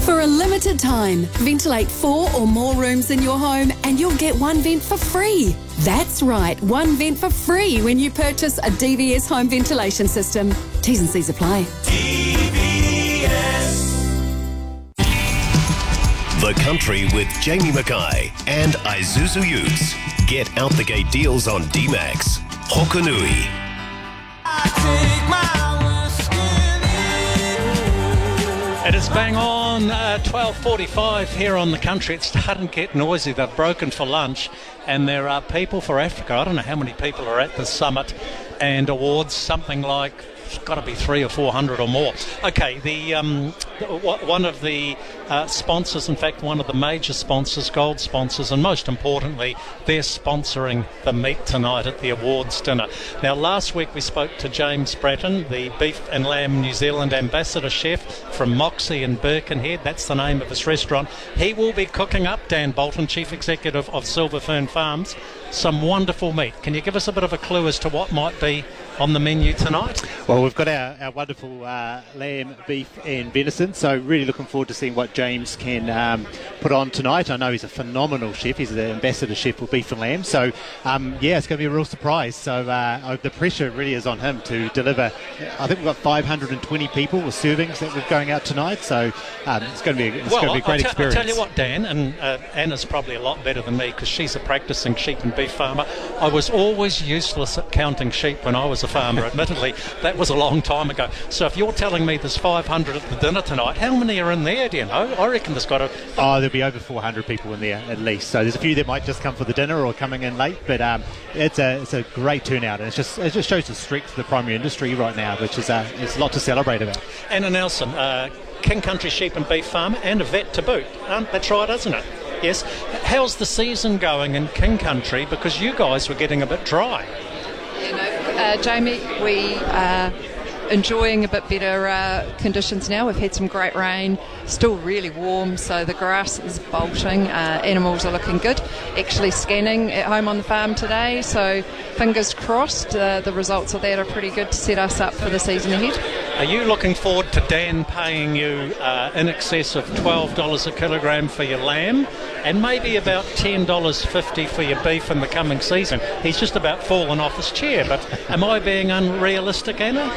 For a limited time, ventilate 4 or more rooms in your home and you'll get one vent for free. That's right, one vent for free when you purchase a DVS home ventilation system. T's and C's apply. DVS. The Country with Jamie Mackay and Isuzu Utes. Get out the gate deals on D-Max. Hokanui. It is bang on 12:45 here on The Country. It's starting to get noisy. They've broken for lunch and there are people for Africa. I don't know how many people are at the summit and awards, something like, it's got to be 300 or 400 or more. Okay, one of the sponsors, in fact one of the major sponsors, gold sponsors, and most importantly they're sponsoring the meat tonight at the awards dinner. Now last week we spoke to James Bratton, the Beef and Lamb New Zealand ambassador chef from Moxie in Birkenhead. That's the name of his restaurant. He will be cooking up, Dan Bolton, chief executive of Silver Fern Farms, some wonderful meat. Can you give us a bit of a clue as to what might be on the menu tonight? Well, we've got our wonderful lamb, beef and venison, so really looking forward to seeing what James can put on tonight. I know he's a phenomenal chef. He's the ambassador chef for Beef and Lamb, so yeah, it's going to be a real surprise. So the pressure really is on him to deliver. I think we've got 520 people with servings that we're going out tonight, so it's going to be a great experience. I'll tell you what, Dan, and Anna's probably a lot better than me because she's a practicing sheep and beef farmer. I was always useless at counting sheep when I was a farmer. Admittedly, that was a long time ago. So if you're telling me there's 500 at the dinner tonight, how many are in there, do you know? I reckon there's got to... Oh, there'll be over 400 people in there at least. So there's a few that might just come for the dinner or coming in late, but it's a great turnout, and it just shows the strength of the primary industry right now, which is it's a lot to celebrate about. Anna Nelson, King Country Sheep and Beef Farmer, and a vet to boot. That's right, isn't it? Yes. How's the season going in King Country? Because you guys were getting a bit dry. Jamie, we are enjoying a bit better conditions now. We've had some great rain, still really warm, so the grass is bolting. Animals are looking good. Actually scanning at home on the farm today, so fingers crossed the results of that are pretty good to set us up for the season ahead. Are you looking forward to Dan paying you in excess of $12 a kilogram for your lamb and maybe about $10.50 for your beef in the coming season? He's just about fallen off his chair, but am I being unrealistic, Anna?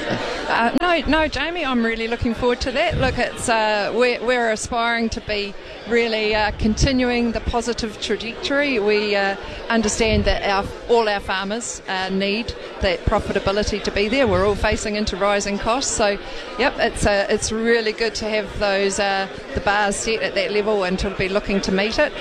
No, Jamie, I'm really looking forward to that. Look, it's we're aspiring to be really continuing the positive trajectory. We understand that all our farmers need that profitability to be there. We're all facing into rising costs, so yep, it's really good to have those the bars set at that level and to be looking to meet it.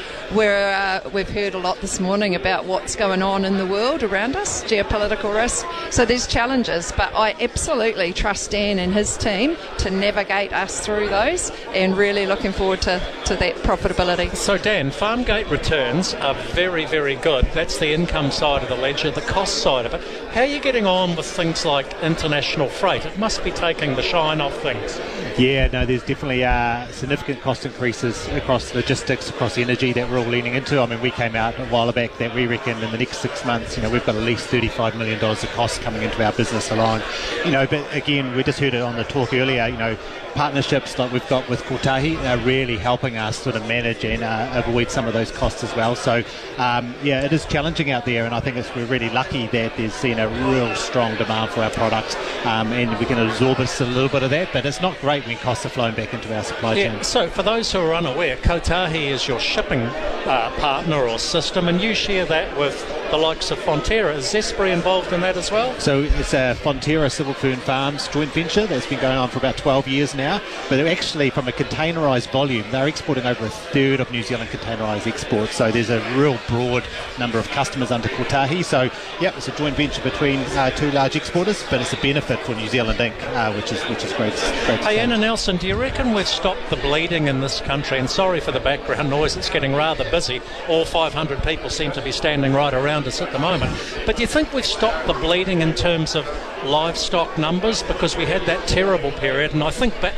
We've heard a lot this morning about what's going on in the world around us, geopolitical risks. So there's challenges, but I absolutely trust Dan and his team to navigate us through those, and really looking forward to that profitability. So Dan, Farmgate returns are very, very good. That's the income side of the ledger, the cost side of it. How are you getting on with things like international freight? It must be taking the shine off things. Yeah, no, there's definitely significant cost increases across logistics, across energy that we're all leaning into. I mean, we came out a while back that we reckon in the next 6 months, we've got at least $35 million of costs coming into our business alone. But again, we just heard it on the talk earlier, partnerships like we've got with Kotahi are really helping us sort of manage and avoid some of those costs as well. So, yeah, it is challenging out there, and I think we're really lucky that there's seen a real strong demand for our products, and we can absorb a little bit of that, but it's not great when costs are flowing back into our supply chain. So for those who are unaware, Kotahi is your shipping partner or system, and you share that with the likes of Fonterra. Is Zespri involved in that as well? So it's a Fonterra Silver Fern Farms joint venture that's been going on for about 12 years now, but they're actually, from a containerised volume, they're exporting over a third of New Zealand containerised exports, so there's a real broad number of customers under Kotahi. So yeah, it's a joint venture between two large exporters, but it's a benefit for New Zealand Inc., which is great. Hey, Anna Nelson, do you reckon we've stopped the bleeding in this country? And sorry for the background noise, it's getting rather busy. All 500 people seem to be standing right around us at the moment. But do you think we've stopped the bleeding in terms of livestock numbers? Because we had that terrible period, and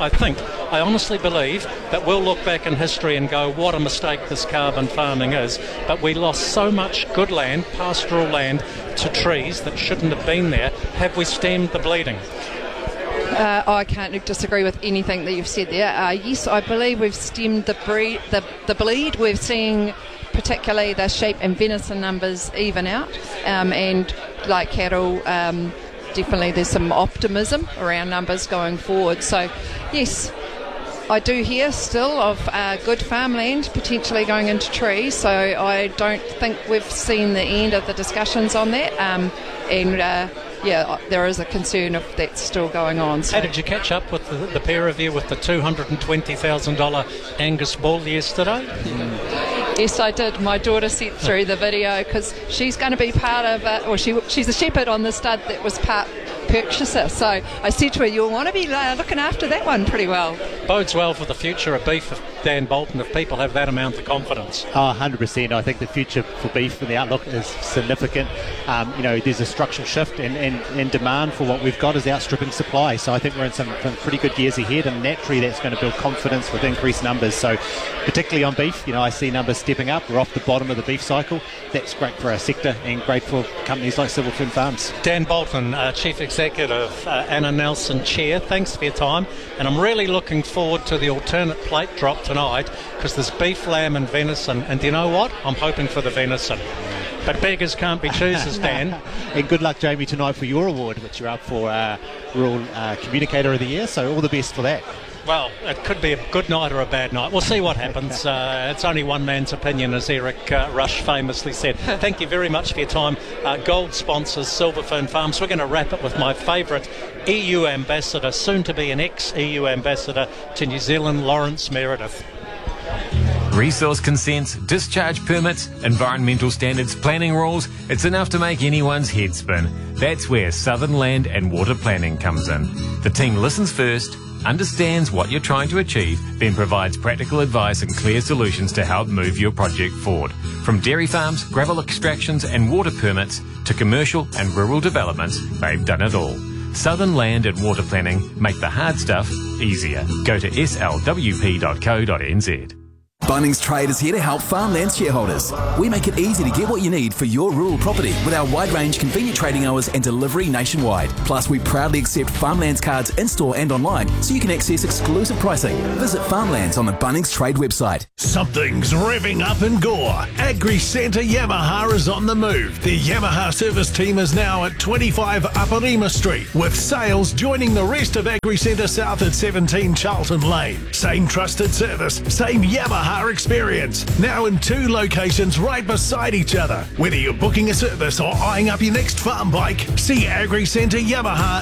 I honestly believe that we'll look back in history and go, what a mistake this carbon farming is. But we lost so much good land, pastoral land, to trees that shouldn't have been there. Have we stemmed the bleeding? I can't disagree with anything that you've said there. Yes, I believe we've stemmed the bleed. We're seeing particularly the sheep and venison numbers even out, and like cattle, definitely there's some optimism around numbers going forward. So yes, I do hear still of good farmland potentially going into trees, so I don't think we've seen the end of the discussions on that, there is a concern of that still going on. So. How did you catch up with the pair of you with the $220,000 Angus bull yesterday? Yes, I did. My daughter sent through the video because she's going to be part of she's a shepherd on the stud that was part purchaser. So I said to her, you'll want to be looking after that one pretty well. Bodes well for the future of beef of Dan Bolton if people have that amount of confidence. 100%. I think the future for beef and the outlook is significant. There's a structural shift and demand for what we've got is outstripping supply. So I think we're in some pretty good years ahead, and naturally that's going to build confidence with increased numbers. So particularly on beef, I see numbers stepping up. We're off the bottom of the beef cycle. That's great for our sector and great for companies like Silverfern Farms. Dan Bolton, Chief Executive, Anna Nelson Chair, thanks for your time, and I'm really looking forward to the alternate plate drop tonight because there's beef, lamb and venison, and do you know what? I'm hoping for the venison. But beggars can't be choosers, Dan. And good luck, Jamie, tonight for your award, which you're up for Rural Communicator of the Year, so all the best for that. Well, it could be a good night or a bad night. We'll see what happens. It's only one man's opinion, as Eric Rush famously said. Thank you very much for your time. Gold sponsors, Silverfern Farms. We're going to wrap it with my favourite EU ambassador, soon to be an ex-EU ambassador to New Zealand, Lawrence Meredith. Resource consents, discharge permits, environmental standards, planning rules, it's enough to make anyone's head spin. That's where Southern Land and Water Planning comes in. The team listens first, understands what you're trying to achieve, then provides practical advice and clear solutions to help move your project forward. From dairy farms, gravel extractions and water permits to commercial and rural developments, they've done it all. Southern Land and Water Planning make the hard stuff easier. Go to slwp.co.nz. Bunnings Trade is here to help farmland shareholders. We make it easy to get what you need for your rural property with our wide range, convenient trading hours and delivery nationwide. Plus, we proudly accept Farmlands cards in-store and online so you can access exclusive pricing. Visit Farmlands on the Bunnings Trade website. Something's revving up in Gore. Agri Centre Yamaha is on the move. The Yamaha service team is now at 25 Aparima Street, with sales joining the rest of Agri Centre South at 17 Charlton Lane. Same trusted service, same Yamaha experience. Now in 2 locations right beside each other. Whether you're booking a service or eyeing up your next farm bike, see Agri Centre Yamaha